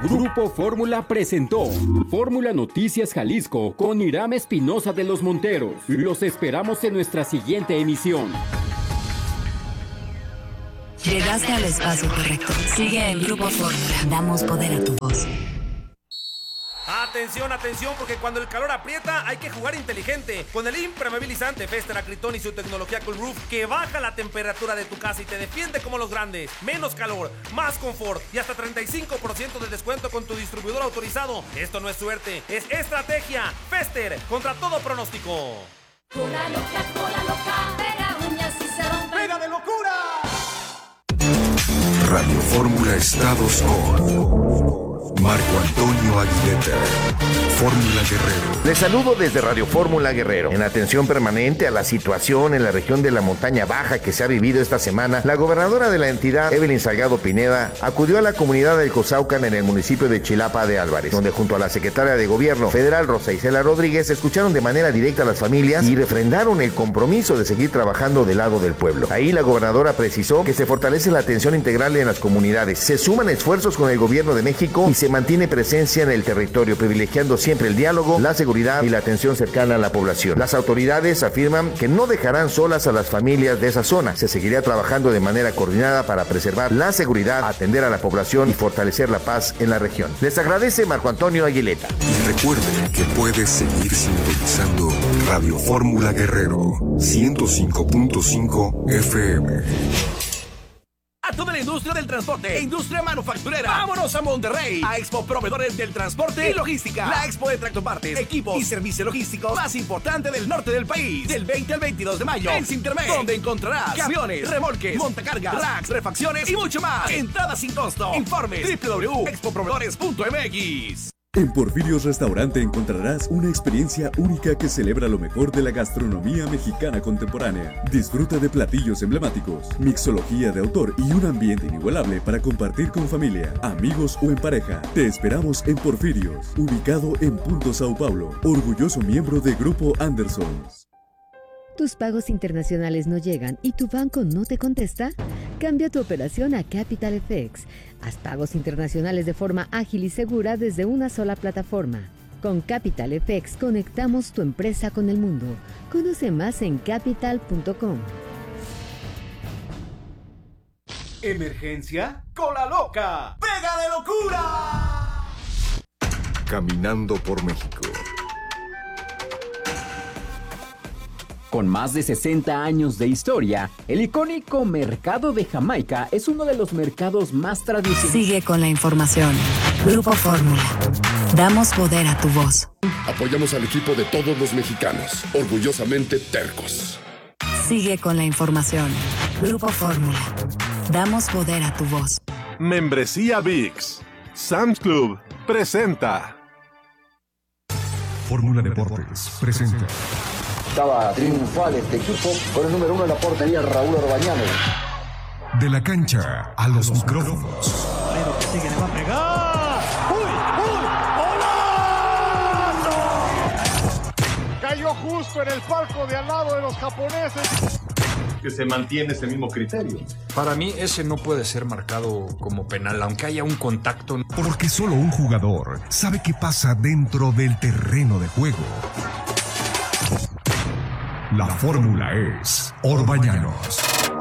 Grupo Fórmula presentó Fórmula Noticias Jalisco con Hiram Espinosa de los Monteros. Los esperamos en nuestra siguiente emisión. Llegaste al espacio correcto. Sigue en Grupo Fórmula. Damos poder a tu voz. Atención, atención, porque cuando el calor aprieta hay que jugar inteligente. Con el impermeabilizante Fester Acryton y su tecnología Cool Roof, que baja la temperatura de tu casa y te defiende como los grandes. Menos calor, más confort y hasta 35% de descuento con tu distribuidor autorizado. Esto no es suerte, es estrategia. Fester, contra todo pronóstico. Cola loca, pega uñas y se rompe. ¡Pega de locura! Radio Fórmula Estados con Marco Antonio Aguilera, Fórmula Guerrero. Les saludo desde Radio Fórmula Guerrero. En atención permanente a la situación en la región de la Montaña Baja que se ha vivido esta semana, la gobernadora de la entidad, Evelyn Salgado Pineda, acudió a la comunidad del Cozaucan en el municipio de Chilapa de Álvarez, donde junto a la secretaria de Gobierno Federal, Rosa Isela Rodríguez, escucharon de manera directa a las familias y refrendaron el compromiso de seguir trabajando del lado del pueblo. Ahí la gobernadora precisó que se fortalece la atención integral en las comunidades, se suman esfuerzos con el gobierno de México y se mantiene presencia en el territorio, privilegiando siempre el diálogo, la seguridad y la atención cercana a la población. Las autoridades afirman que no dejarán solas a las familias de esa zona. Se seguirá trabajando de manera coordinada para preservar la seguridad, atender a la población y fortalecer la paz en la región. Les agradece Marco Antonio Aguilera. Y recuerden que puedes seguir sintonizando Radio Fórmula Guerrero 105.5 FM. A toda la industria del transporte e industria manufacturera. ¡Vámonos a Monterrey! A Expo Proveedores del Transporte y Logística. La expo de tractopartes, equipos y servicios logísticos más importante del norte del país. Del 20 al 22 de mayo en Cintermed, donde encontrarás camiones, remolques, montacargas, racks, refacciones y mucho más. Entrada sin costo. Informes www.expoproveedores.mx. En Porfirios Restaurante encontrarás una experiencia única que celebra lo mejor de la gastronomía mexicana contemporánea. Disfruta de platillos emblemáticos, mixología de autor y un ambiente inigualable para compartir con familia, amigos o en pareja. Te esperamos en Porfirios, ubicado en Punto Sao Paulo, orgulloso miembro de Grupo Andersons. ¿Tus pagos internacionales no llegan y tu banco no te contesta? Cambia tu operación a Capital FX. Haz pagos internacionales de forma ágil y segura desde una sola plataforma. Con Capital FX conectamos tu empresa con el mundo. Conoce más en capital.com. ¿Emergencia? ¡Cola loca! ¡Pega de locura! Caminando por México. Con más de 60 años de historia, el icónico Mercado de Jamaica es uno de los mercados más tradicionales. Sigue con la información. Grupo Fórmula. Damos poder a tu voz. Apoyamos al equipo de todos los mexicanos, orgullosamente tercos. Sigue con la información. Grupo Fórmula. Damos poder a tu voz. Membresía VIX. Sam's Club presenta. Fórmula Deportes presenta. Estaba triunfal este equipo con el número 1 en la portería, Raúl Orbañano. De la cancha a los micrófonos. Pero que sigue, le va a pegar. ¡Uy! ¡Golazo! Cayó justo en el palco de al lado de los japoneses. Que se mantiene ese mismo criterio. Para mí ese no puede ser marcado como penal, aunque haya un contacto. Porque solo un jugador sabe qué pasa dentro del terreno de juego. La fórmula es Orbañanos.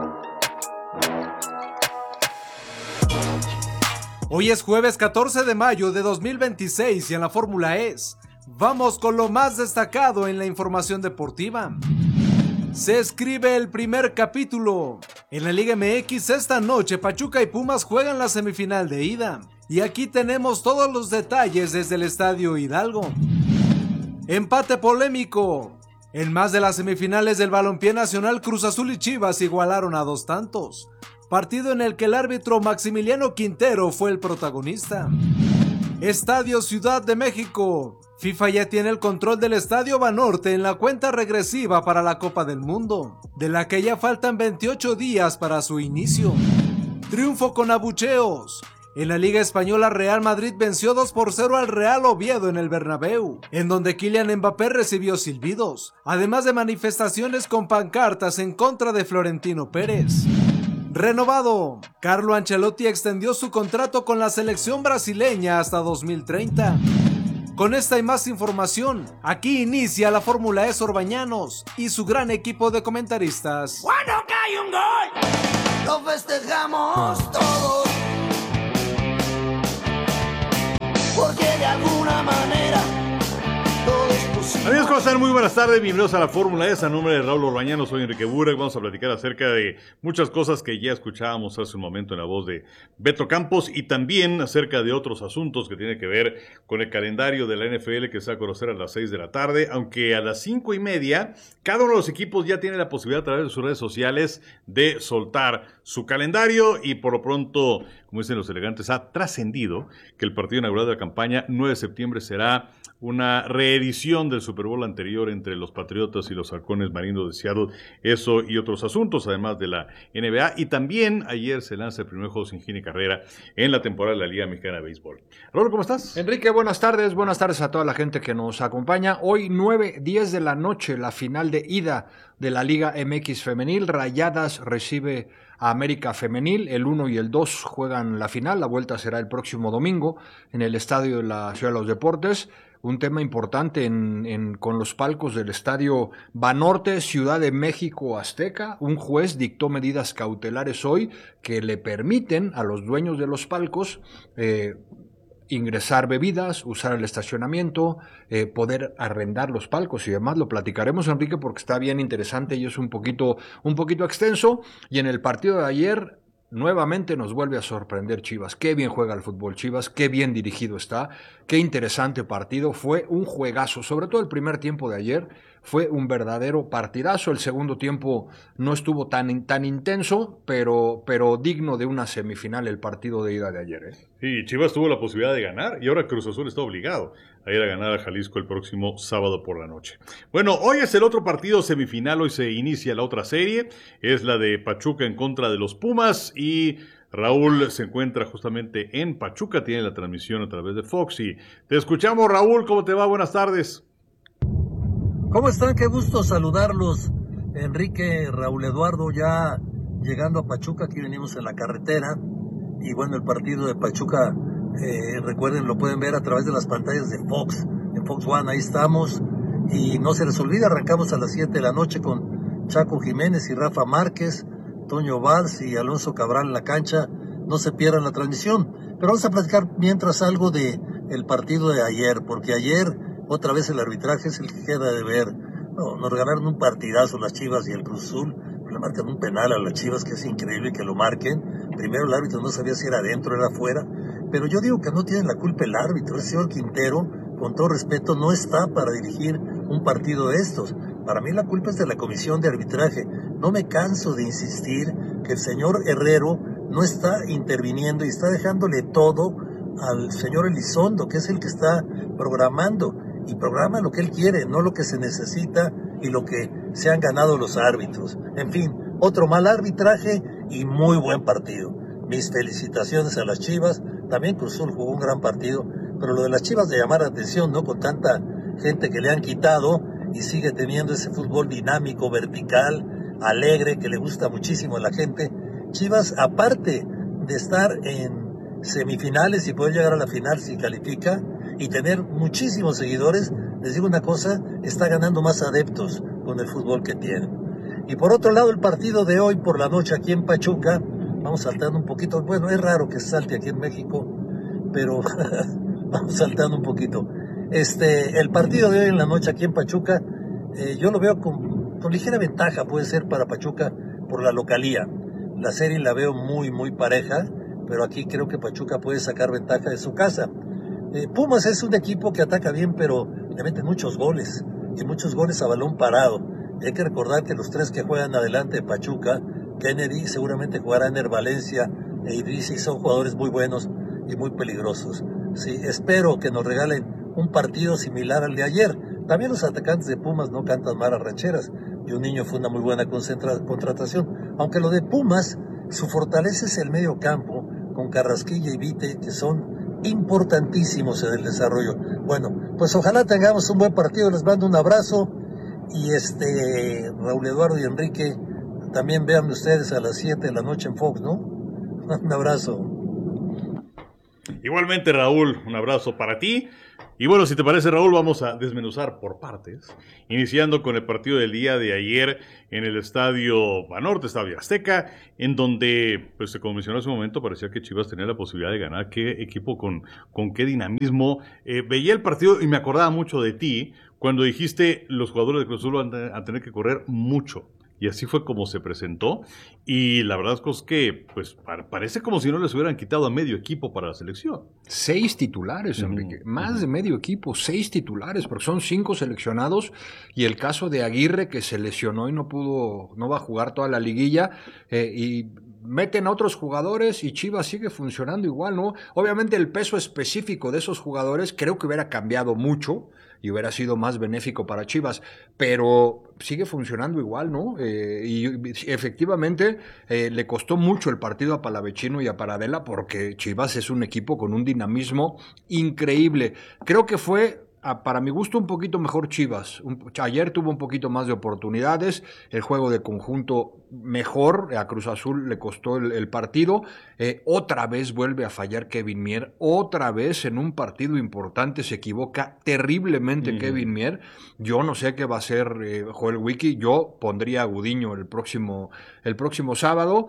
Hoy es jueves 14 de mayo de 2026 y en la fórmula es. Vamos con lo más destacado en la información deportiva. Se escribe el primer capítulo. En la Liga MX esta noche Pachuca y Pumas juegan la semifinal de ida. Y aquí tenemos todos los detalles desde el Estadio Hidalgo. Empate polémico. En más de las semifinales del balompié nacional, Cruz Azul y Chivas igualaron a 2 tantos. Partido en el que el árbitro Maximiliano Quintero fue el protagonista. Estadio Ciudad de México. FIFA ya tiene el control del Estadio Banorte en la cuenta regresiva para la Copa del Mundo, de la que ya faltan 28 días para su inicio. Triunfo con abucheos. En la Liga Española, Real Madrid venció 2-0 al Real Oviedo en el Bernabéu, en donde Kylian Mbappé recibió silbidos, además de manifestaciones con pancartas en contra de Florentino Pérez. Renovado. Carlo Ancelotti extendió su contrato con la selección brasileña hasta 2030. Con esta y más información, aquí inicia la Fórmula E Sorbañanos y su gran equipo de comentaristas. Cuando cae un gol, lo festejamos todos, porque de alguna manera todo es posible. Amigos, ¿cómo están? Muy buenas tardes, bienvenidos a la Fórmula E. A nombre de Raúl Orbañano, soy Enrique Burak. Vamos a platicar acerca de muchas cosas que ya escuchábamos hace un momento en la voz de Beto Campos y también acerca de otros asuntos que tienen que ver con el calendario de la NFL que se va a conocer a las 6 de la tarde, aunque a las 5:30 cada uno de los equipos ya tiene la posibilidad a través de sus redes sociales de soltar su calendario y por lo pronto, como dicen los elegantes, ha trascendido que el partido inaugural de la campaña 9 de septiembre será una reedición del Super Bowl anterior entre los Patriotas y los Halcones Marinos de Seattle, eso y otros asuntos, además de la NBA. Y también ayer se lanza el primer juego sin hit ni carrera en la temporada de la Liga Mexicana de Béisbol. Raúl, ¿cómo estás? Enrique, buenas tardes a toda la gente que nos acompaña. Hoy 9:10 de la noche, la final de ida de la Liga MX Femenil. Rayadas recibe a América Femenil, el 1 y el 2 juegan la final, la vuelta será el próximo domingo en el estadio de la Ciudad de los Deportes. Un tema importante con los palcos del estadio Banorte, Ciudad de México Azteca. Un juez dictó medidas cautelares hoy que le permiten a los dueños de los palcos ingresar bebidas, usar el estacionamiento, poder arrendar los palcos y demás. Lo platicaremos, Enrique, porque está bien interesante y es un poquito extenso. Y en el partido de ayer nuevamente nos vuelve a sorprender Chivas. Qué bien juega el fútbol Chivas, qué bien dirigido está, qué interesante partido. Fue un juegazo, sobre todo el primer tiempo de ayer fue un verdadero partidazo. El segundo tiempo no estuvo tan intenso, pero digno de una semifinal el partido de ida de ayer. Sí, Chivas tuvo la posibilidad de ganar y ahora Cruz Azul está obligado a ir a ganar a Jalisco el próximo sábado por la noche. Bueno, hoy es el otro partido semifinal, hoy se inicia la otra serie, es la de Pachuca en contra de los Pumas y Raúl se encuentra justamente en Pachuca, tiene la transmisión a través de Fox y te escuchamos, Raúl, ¿cómo te va? Buenas tardes. ¿Cómo están? Qué gusto saludarlos, Enrique, Raúl Eduardo, ya llegando a Pachuca, aquí venimos en la carretera, y bueno, el partido de Pachuca, recuerden, lo pueden ver a través de las pantallas de Fox, en Fox One, ahí estamos, y no se les olvide, arrancamos a las 7 de la noche con Chaco Jiménez y Rafa Márquez, Toño Valls y Alonso Cabral en la cancha, no se pierdan la transmisión, pero vamos a platicar mientras algo de el partido de ayer, porque ayer otra vez el arbitraje es el que queda de ver. No, nos regalaron un partidazo las Chivas y el Cruz Azul, le marcan un penal a las Chivas que es increíble que lo marquen. Primero el árbitro no sabía si era adentro o era afuera, pero yo digo que no tiene la culpa el árbitro. El señor Quintero, con todo respeto, no está para dirigir un partido de estos. Para mí la culpa es de la comisión de arbitraje. No me canso de insistir que el señor Herrero no está interviniendo y está dejándole todo al señor Elizondo, que es el que está programando. Y programa lo que él quiere, no lo que se necesita y lo que se han ganado los árbitros. En fin, otro mal arbitraje y muy buen partido. Mis felicitaciones a las Chivas. También Cruz Azul jugó un gran partido, pero lo de las Chivas de llamar la atención, ¿no? Con tanta gente que le han quitado y sigue teniendo ese fútbol dinámico, vertical, alegre, que le gusta muchísimo a la gente. Chivas, aparte de estar en semifinales y poder llegar a la final si califica, y tener muchísimos seguidores, les digo una cosa, está ganando más adeptos con el fútbol que tiene. Y por otro lado, el partido de hoy por la noche aquí en Pachuca, vamos saltando un poquito, bueno, es raro que salte aquí en México, pero vamos saltando un poquito. El partido de hoy en la noche aquí en Pachuca, yo lo veo con ligera ventaja, puede ser para Pachuca por la localía. La serie la veo muy, muy pareja, pero aquí creo que Pachuca puede sacar ventaja de su casa. Pumas es un equipo que ataca bien, pero le meten muchos goles, y muchos goles a balón parado. Y hay que recordar que los tres que juegan adelante de Pachuca, Kennedy seguramente jugará Ener Valencia e Idrissi, son jugadores muy buenos y muy peligrosos. Sí, espero que nos regalen un partido similar al de ayer. También los atacantes de Pumas no cantan malas rancheras, y un niño fue una muy buena contratación. Aunque lo de Pumas, su fortaleza es el medio campo, con Carrasquilla y Vite, que son importantísimos en el desarrollo. Bueno, pues ojalá tengamos un buen partido, les mando un abrazo y Raúl Eduardo y Enrique, también vean ustedes a las 7 de la noche en Fox, ¿no? Un abrazo. Igualmente, Raúl, un abrazo para ti. Y bueno, si te parece, Raúl, vamos a desmenuzar por partes, iniciando con el partido del día de ayer en el Estadio Banorte, Estadio Azteca, en donde, pues como mencionó hace un momento, parecía que Chivas tenía la posibilidad de ganar. Qué equipo con qué dinamismo. Veía el partido y me acordaba mucho de ti cuando dijiste los jugadores de Cruz Azul van a tener que correr mucho. Y así fue como se presentó. Y la verdad es que pues parece como si no les hubieran quitado a medio equipo para la selección. 6 titulares, Enrique. Más de medio equipo, 6 titulares, porque son 5 seleccionados. Y el caso de Aguirre, que se lesionó y no va a jugar toda la liguilla. Y meten a otros jugadores y Chivas sigue funcionando igual, ¿no? Obviamente el peso específico de esos jugadores creo que hubiera cambiado mucho y hubiera sido más benéfico para Chivas, pero sigue funcionando igual, ¿no? Y efectivamente le costó mucho el partido a Palavecino y a Paradela porque Chivas es un equipo con un dinamismo increíble. Creo que fue, para mi gusto, un poquito mejor Chivas. Ayer tuvo un poquito más de oportunidades, el juego de conjunto mejor, a Cruz Azul le costó el partido. Otra vez vuelve a fallar Kevin Mier, otra vez en un partido importante se equivoca terriblemente Kevin Mier. Yo no sé qué va a hacer Joel Wiki, yo pondría a Gudiño el próximo sábado.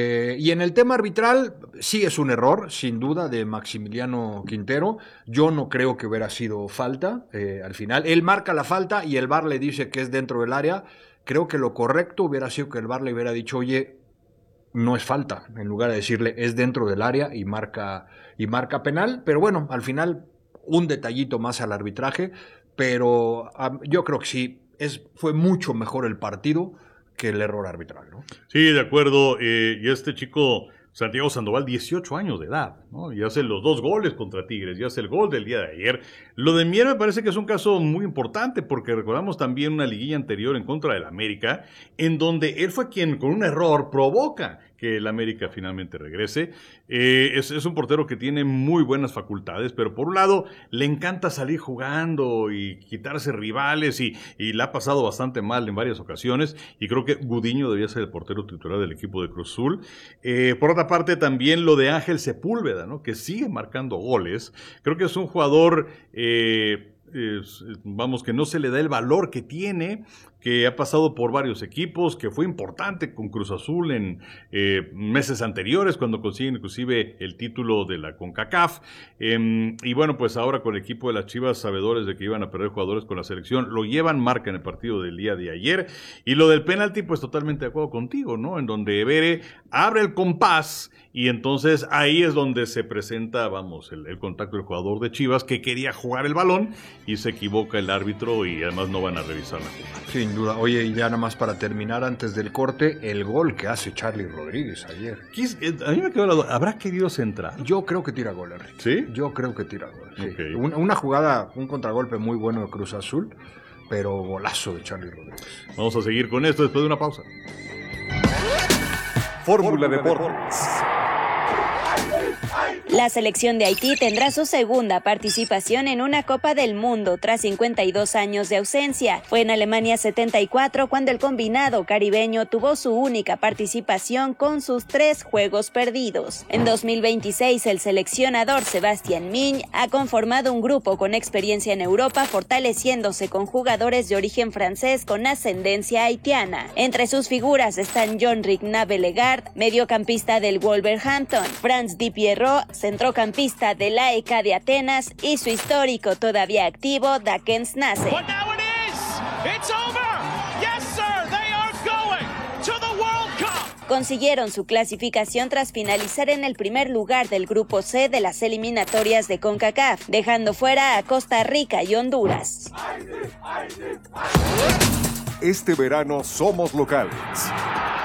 Y en el tema arbitral, sí es un error, sin duda, de Maximiliano Quintero. Yo no creo que hubiera sido falta al final. Él marca la falta y el VAR le dice que es dentro del área. Creo que lo correcto hubiera sido que el VAR le hubiera dicho, oye, no es falta, en lugar de decirle es dentro del área y marca penal. Pero bueno, al final un detallito más al arbitraje, pero yo creo que sí, fue mucho mejor el partido que el error arbitral, ¿no? Sí, de acuerdo. Y este chico, Santiago Sandoval, 18 años de edad, ¿no? Y hace los 2 goles contra Tigres, y hace el gol del día de ayer. Lo de Mier me parece que es un caso muy importante, porque recordamos también una liguilla anterior en contra del América, en donde él fue quien con un error provoca que el América finalmente regrese. Es un portero que tiene muy buenas facultades, pero por un lado le encanta salir jugando y quitarse rivales y le ha pasado bastante mal en varias ocasiones, y creo que Gudiño debía ser el portero titular del equipo de Cruz Azul. Por otra parte, también lo de Ángel Sepúlveda, ¿no? Que sigue marcando goles. Creo que es un jugador que no se le da el valor que tiene, que ha pasado por varios equipos, que fue importante con Cruz Azul en meses anteriores, cuando consiguen inclusive el título de la CONCACAF, y bueno, pues ahora con el equipo de las Chivas, sabedores de que iban a perder jugadores con la selección, lo llevan, marca en el partido del día de ayer. Y lo del penalti, pues totalmente de acuerdo contigo, ¿no? En donde Evere abre el compás, y entonces ahí es donde se presenta, el contacto del jugador de Chivas, que quería jugar el balón, y se equivoca el árbitro, y además no van a revisar la jugada. Sin duda. Oye, y ya nada más para terminar, antes del corte, el gol que hace Charlie Rodríguez ayer. A mí me quedó la duda, ¿habrá querido centrar? Yo creo que tira gol, Enrique. ¿Sí? Yo creo que tira gol, sí. Okay. Una jugada, un contragolpe muy bueno de Cruz Azul, pero golazo de Charlie Rodríguez. Vamos a seguir con esto después de una pausa. Fórmula Deportes. La selección de Haití tendrá su segunda participación en una Copa del Mundo tras 52 años de ausencia. Fue en Alemania 74 cuando el combinado caribeño tuvo su única participación con sus 3 juegos perdidos. En 2026, el seleccionador Sebastián Migne ha conformado un grupo con experiencia en Europa, fortaleciéndose con jugadores de origen francés con ascendencia haitiana. Entre sus figuras están Jean-Ric Navelegard, mediocampista del Wolverhampton, Franz Di Pierrot, centrocampista de la EK de Atenas, y su histórico todavía activo Daken Snace. Consiguieron su clasificación tras finalizar en el primer lugar del grupo C de las eliminatorias de CONCACAF, dejando fuera a Costa Rica y Honduras. Este verano somos locales.